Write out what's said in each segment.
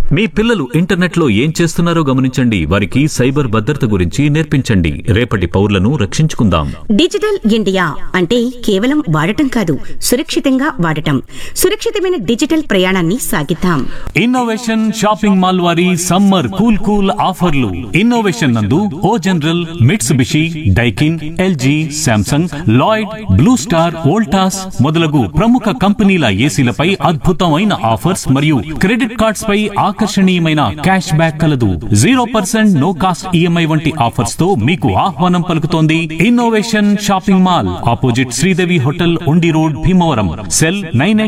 మీ పిల్లలు ఇంటర్నెట్లో ఏం చేస్తున్నారో గమనించండి. వారికి సైబర్ భద్రత గురించి నేర్పించండి. రేపటి పౌరులను రక్షించుకుందాం. డిజిటల్ ఇండియా అంటే కేవలం వాడటం కాదు, సురక్షితంగా వాడటం. సురక్షితమైన డిజిటల్ ప్రయాణాన్ని సాగిద్దాం. ఇన్నోవేషన్ షాపింగ్ మాల్ వారి సమ్మర్ కూల్ ఆఫర్లు. ఇన్నోవేషన్ నందు ఓ general, Mitsubishi, Daikin, LG, Samsung, Lloyd, blue star, Voltas మొదలగు ప్రముఖ కంపెనీల ఏసీలపై అద్భుతమైన ఆఫర్స్ మరియు క్రెడిట్ కార్డ్స్ పై ఆకర్షణీయమైన క్యాష్ బ్యాక్ కలదు. 0% నో కాస్ట్ ఈఎంఐ వంటి ఆఫర్స్ తో మీకు ఆహ్వానం పలుకుతోంది innovation shopping mall, opposite Sridevi hotel, ఉండి road, Bhimavaram. Cell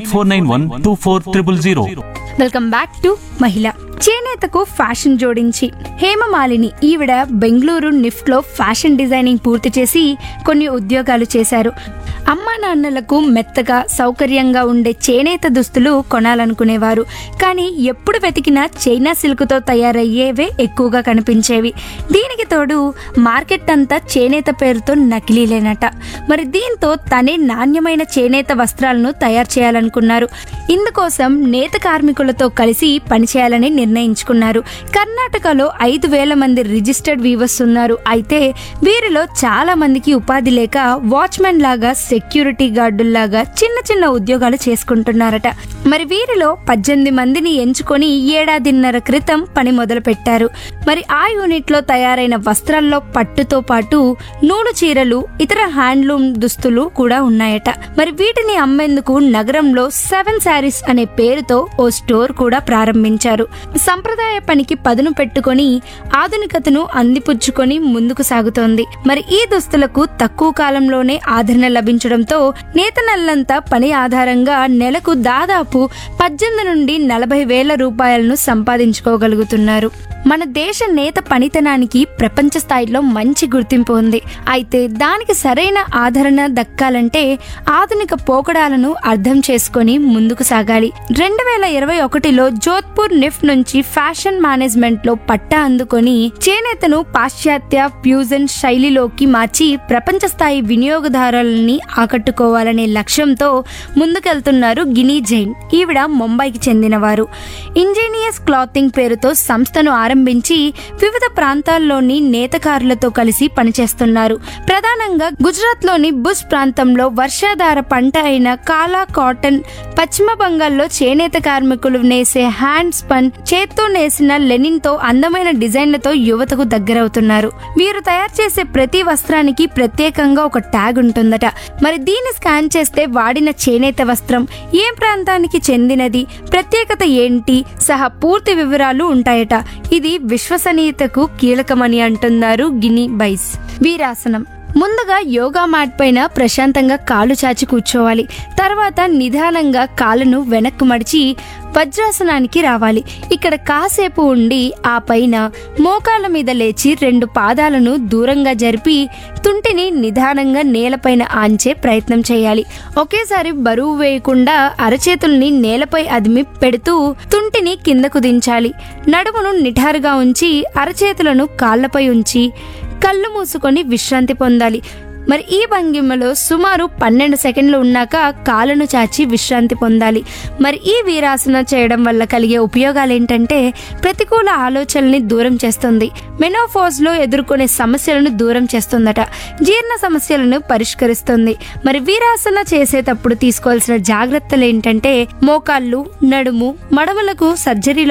9849124000. Welcome back to మహిళ. చేనేతకు ఫ్యాషన్ జోడించి హేమమాలిని ఈవిడ బెంగళూరు నిఫ్ట్ లో ఫ్యాషన్ డిజైనింగ్ పూర్తి చేసి కొన్ని ఉద్యోగాలు చేశారు. అమ్మా నాన్నలకు మెత్తగా సౌకర్యంగా ఉండే చేనేత దుస్తులు కొనాలనుకునేవారు. కానీ ఎప్పుడు వెతికినా చైనా సిల్క్తో తయారయ్యేవే ఎక్కువగా కనిపించేవి. దీనికి తోడు మార్కెట్ అంతా చేనేత పేరుతో నకిలీలేనట. మరి దీంతో తనే నాణ్యమైన చేనేత వస్త్రాలను తయారు చేయాలనుకున్నారు. ఇందుకోసం నేత కార్మికులతో కలిసి పనిచేయాలని నిర్ణయించుకున్నారు. కర్ణాటకలో 5,000 మంది రిజిస్టర్డ్ వీవర్స్ ఉన్నారు. అయితే వీరిలో చాలా మందికి ఉపాధి లేక వాచ్మెన్ లాగా, సెక్యూరిటీ గార్డుల్లాగా చిన్న చిన్న ఉద్యోగాలు చేసుకుంటున్నారట. మరి వీరిలో 18 మందిని ఎంచుకొని 1.5 క్రితం పని మొదలు పెట్టారు. మరి ఆ యూనిట్ లో తయారైన వస్త్రాల్లో పట్టుతో పాటు నూలు చీరలు, ఇతర హ్యాండ్లూమ్ దుస్తులు కూడా ఉన్నాయట. మరి వీటిని అమ్మేందుకు నగరంలో 7 శారీస్ అనే పేరుతో ఓ స్టోర్ కూడా ప్రారంభించారు. సంప్రదాయ పనికి పదును పెట్టుకొని ఆధునికతను అందిపుచ్చుకొని ముందుకు సాగుతోంది. మరి ఈ దుస్తులకు తక్కువ కాలంలోనే ఆదరణ లభించడంతో నేత నల్లంతా పని ఆధారంగా నెలకు దాదాపు 18 నుండి 40,000 రూపాయలను సంపాదించుకోగలుగుతున్నారు. మన దేశ నేత పనితనానికి ప్రపంచ స్థాయిలో మంచి గుర్తింపు ఉంది. అయితే దానికి సరైన ఆదరణ దక్కాలంటే ఆధునిక పోకడాలను అర్థం చేసుకొని ముందుకు సాగాలి. 2021లో జోధ్పూర్ నిఫ్ట్ నుంచి ఫ్యాషన్ మేనేజ్మెంట్ లో పట్టా అందుకొని చేనేతను పాశ్చాత్య ఫ్యూజన్ శైలిలోకి మార్చి ప్రపంచ స్థాయి వినియోగదారులని ఆకట్టుకోవాలనే లక్ష్యంతో ముందుకెళ్తున్నారు గిని జైన్. ఈవిడ ముంబైకి చెందినవారు. ఇంజనీయర్స్ క్లాతింగ్ పేరుతో సంస్థను ఆరంభించి వివిధ ప్రాంతాల్లోని నేతకారులతో కలిసి పనిచేస్తున్నారు. ప్రధానంగా గుజరాత్ లోని భుజ్ ప్రాంతంలో వర్షాధార పంట అయిన కాలా కాటన్, పశ్చిమ బంగాల్లో చేనేత కార్మికులు నేసే హ్యాండ్ స్పన్, చేత్తో నేసిన లెనిన్ తో అందమైన డిజైన్లతో యువతకు దగ్గరవుతున్నారు. వీరు తయారు చేసే ప్రతి వస్త్రానికి ప్రత్యేకంగా ఒక ట్యాగ్ ఉంటుందట. మరి దీన్ని స్కాన్ చేస్తే వాడిన చేనేత వస్త్రం ఏ ప్రాంతానికి చెందినది, ప్రత్యేకత ఏంటి సహా పూర్తి వివరాలు ఉంటాయట. ఇది విశ్వసనీయతకు కీలకమని అంటున్నారు గిని బైస్. వీరాసనం. ముందుగా యోగా మ్యాట్ పైన ప్రశాంతంగా కాలు చాచి కూర్చోవాలి. తర్వాత నిదానంగా కాళ్ళను వెనక్కు మడిచి వజ్రాసనానికి రావాలి. ఇక్కడ కాసేపు ఉండి ఆ పైన మోకాళ్ళ మీద లేచి 2 పాదాలను దూరంగా జరిపి తుంటిని నిదానంగా నేలపైన ఆంచే ప్రయత్నం చేయాలి. ఒకేసారి బరువు వేయకుండా అరచేతుల్ని నేలపై అదిమి పెడుతూ తుంటిని కిందకు దించాలి. నడుమును నిఠారుగా ఉంచి అరచేతులను కాళ్లపై ఉంచి కళ్ళు మూసుకొని విశ్రాంతి పొందాలి. మరి ఈ భంగిమలో సుమారు 12 సెకండ్లు ఉన్నాక కాళ్ళను చాచి విశ్రాంతి పొందాలి. మరి ఈ వీరాసన చేయడం వల్ల కలిగే ఉపయోగాలు ఏంటంటే ప్రతికూల ఆలోచనల్ని దూరం చేస్తుంది, మెనోపాజ్ లో ఎదుర్కొనే సమస్యలను దూరం చేస్తుందట, జీర్ణ సమస్యలను పరిష్కరిస్తుంది. మరి వీరాసన చేసేటప్పుడు తీసుకోవాల్సిన జాగ్రత్తలు ఏంటంటే మోకాళ్ళు, నడుము, మడమలకు సర్జరీలో